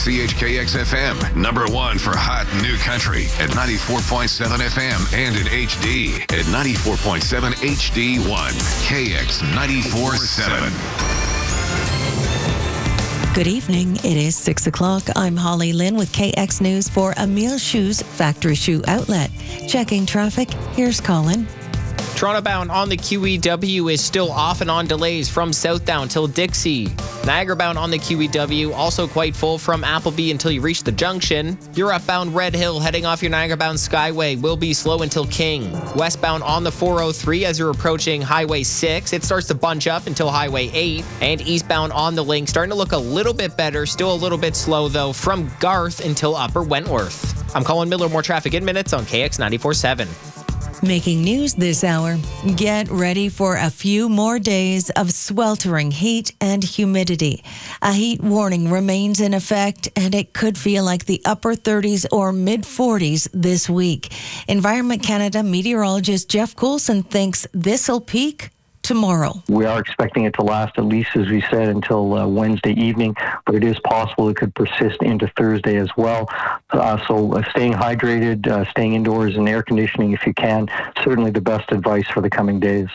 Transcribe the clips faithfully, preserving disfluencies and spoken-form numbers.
C H K X F M, number one for hot new country at ninety-four point seven F M and in H D at ninety-four point seven H D one. K X ninety-four point seven. Good evening. It is six o'clock. I'm Holly Lynn with K X News for Emile Shoes Factory Shoe Outlet. Checking traffic, here's Colin. Toronto bound on the Q E W is still off and on delays from Southdown till Dixie. Niagara bound on the Q E W also quite full from Appleby until you reach the junction. Europe bound Red Hill heading off your Niagara bound Skyway will be slow until King. Westbound on the four oh three as you're approaching Highway six. It starts to bunch up until Highway eight. And eastbound on the link starting to look a little bit better. Still a little bit slow though from Garth until Upper Wentworth. I'm Colin Miller. More traffic in minutes on K X ninety-four point seven. Making news this hour. Get ready for a few more days of sweltering heat and humidity. A heat warning remains in effect, and it could feel like the upper thirties or mid forties this week. Environment Canada meteorologist Jeff Coulson thinks this'll peak tomorrow. We are expecting it to last at least, as we said, until uh, Wednesday evening, but it is possible it could persist into Thursday as well. Uh, so uh, staying hydrated, uh, staying indoors and air conditioning if you can, certainly the best advice for the coming days.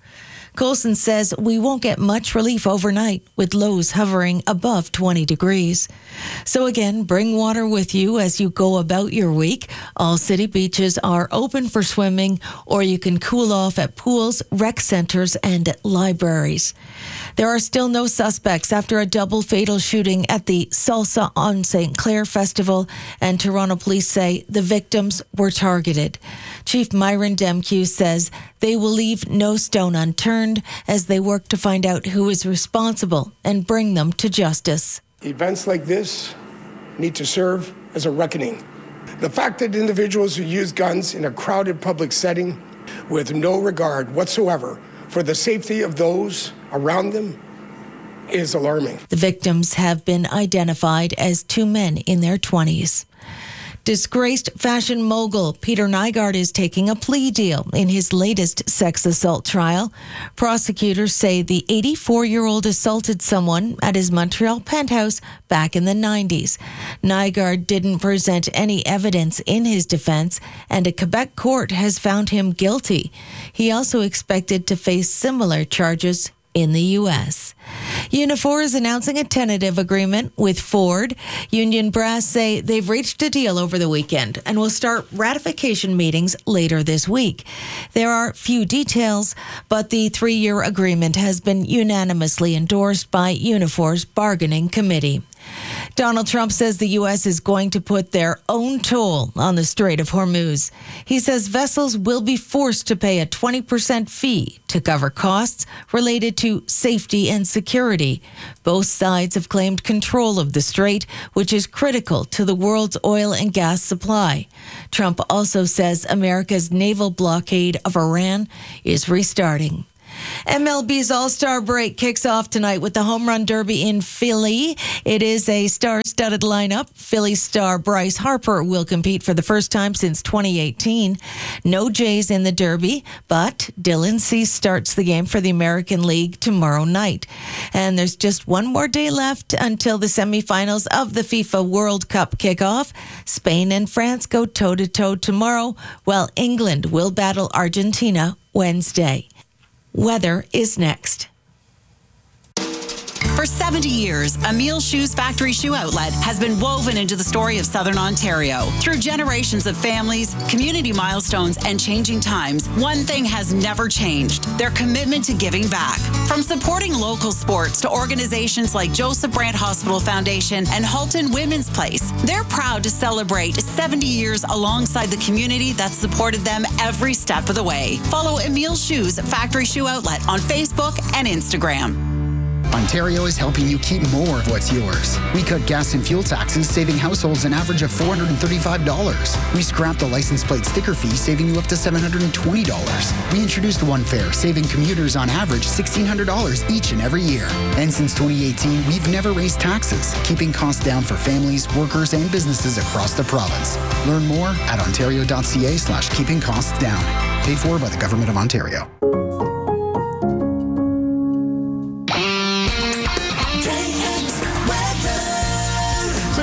Coulson says we won't get much relief overnight, with lows hovering above twenty degrees. So again, bring water with you as you go about your week. All city beaches are open for swimming, or you can cool off at pools, rec centers, and libraries. There are still no suspects after a double fatal shooting at the Salsa on Saint Clair Festival, and Toronto police say the victims were targeted. Chief Myron Demkew says they will leave no stone unturned as they work to find out who is responsible and bring them to justice. Events like this need to serve as a reckoning. The fact that individuals who use guns in a crowded public setting with no regard whatsoever for the safety of those around them is alarming. The victims have been identified as two men in their twenties. Disgraced fashion mogul Peter Nygard is taking a plea deal in his latest sex assault trial. Prosecutors say the eighty-four-year-old assaulted someone at his Montreal penthouse back in the nineties. Nygard didn't present any evidence in his defense, and a Quebec court has found him guilty. He also expected to face similar charges in the U S. Unifor is announcing a tentative agreement with Ford. Union brass say they've reached a deal over the weekend and will start ratification meetings later this week. There are few details, but the three-year agreement has been unanimously endorsed by Unifor's bargaining committee. Donald Trump says the U S is going to put their own toll on the Strait of Hormuz. He says vessels will be forced to pay a twenty percent fee to cover costs related to safety and security. Both sides have claimed control of the strait, which is critical to the world's oil and gas supply. Trump also says America's naval blockade of Iran is restarting. M L B's All-Star Break kicks off tonight with the Home Run Derby in Philly. It is a star-studded lineup. Philly star Bryce Harper will compete for the first time since twenty eighteen. No Jays in the Derby, but Dylan Cease starts the game for the American League tomorrow night. And there's just one more day left until the semifinals of the FIFA World Cup kick off. Spain and France go toe-to-toe tomorrow, while England will battle Argentina Wednesday. Weather is next. For seventy years, Emile Shoes Factory Shoe Outlet has been woven into the story of Southern Ontario. Through generations of families, community milestones, and changing times, one thing has never changed: their commitment to giving back. From supporting local sports to organizations like Joseph Brant Hospital Foundation and Halton Women's Place, they're proud to celebrate seventy years alongside the community that supported them every step of the way. Follow Emile Shoes Factory Shoe Outlet on Facebook and Instagram. Ontario is helping you keep more of what's yours. We cut gas and fuel taxes, saving households an average of four hundred thirty-five dollars. We scrapped the license plate sticker fee, saving you up to seven hundred twenty dollars. We introduced One Fare, saving commuters on average one thousand six hundred dollars each and every year. And since twenty eighteen, we've never raised taxes, keeping costs down for families, workers, and businesses across the province. Learn more at ontario.ca slash keeping costs down. Paid for by the Government of Ontario.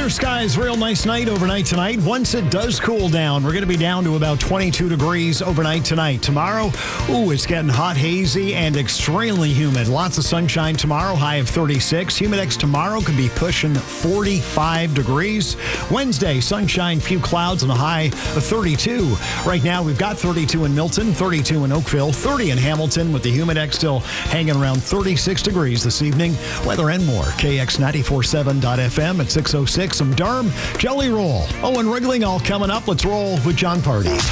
Clear skies, real nice night overnight tonight. Once it does cool down, we're going to be down to about twenty-two degrees overnight tonight. Tomorrow, ooh, it's getting hot, hazy, and extremely humid. Lots of sunshine tomorrow, high of thirty-six. Humidex tomorrow could be pushing forty-five degrees. Wednesday, sunshine, few clouds, and a high of thirty-two. Right now, we've got thirty-two in Milton, thirty-two in Oakville, thirty in Hamilton, with the Humidex still hanging around thirty-six degrees this evening. Weather and more, K X ninety-four point seven F M at six oh six. Some Durham Jelly Roll. Owen Wriggling all coming up. Let's roll with John Party.